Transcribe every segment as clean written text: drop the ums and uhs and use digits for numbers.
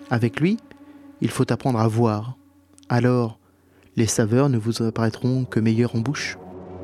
Avec lui, il faut apprendre à voir. Alors, les saveurs ne vous apparaîtront que meilleures en bouche.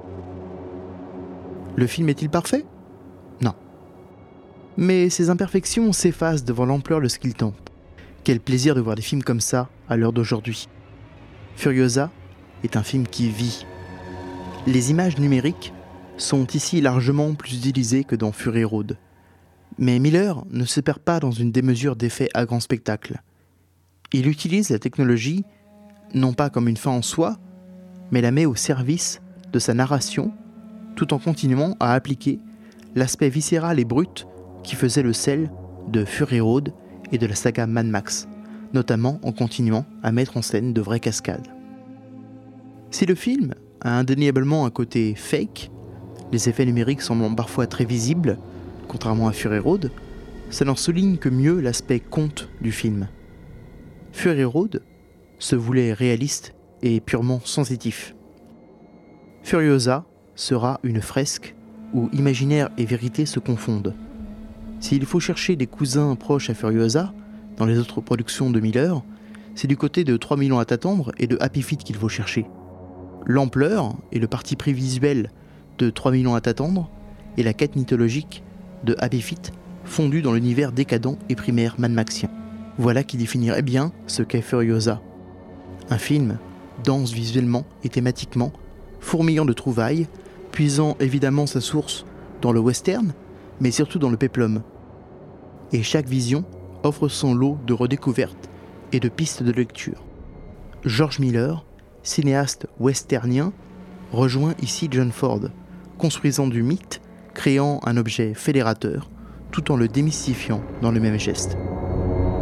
Le film est-il parfait ? Non. Mais ses imperfections s'effacent devant l'ampleur de ce qu'il tente. Quel plaisir de voir des films comme ça à l'heure d'aujourd'hui. Furiosa est un film qui vit. Les images numériques sont ici largement plus utilisées que dans Fury Road. Mais Miller ne se perd pas dans une démesure d'effets à grand spectacle. Il utilise la technologie non pas comme une fin en soi, mais la met au service de sa narration, tout en continuant à appliquer l'aspect viscéral et brut qui faisait le sel de Fury Road et de la saga Mad Max, notamment en continuant à mettre en scène de vraies cascades. Si le film a indéniablement un côté fake, les effets numériques semblant parfois très visibles, contrairement à Fury Road, ça n'en souligne que mieux l'aspect conte du film. Fury Road se voulait réaliste et purement sensitif. Furiosa sera une fresque où imaginaire et vérité se confondent. S'il faut chercher des cousins proches à Furiosa, dans les autres productions de Miller, c'est du côté de 3000 ans à t'attendre et de Happy Feet qu'il faut chercher. L'ampleur et le parti pris visuel de 3000 ans à t'attendre et la quête mythologique de Happy Feet fondus dans l'univers décadent et primaire Mad Maxien. Voilà qui définirait bien ce qu'est Furiosa. Un film dense visuellement et thématiquement, fourmillant de trouvailles, puisant évidemment sa source dans le western, mais surtout dans le péplum. Et chaque vision offre son lot de redécouvertes et de pistes de lecture. George Miller, cinéaste westernien, rejoint ici John Ford, construisant du mythe, créant un objet fédérateur, tout en le démystifiant dans le même geste.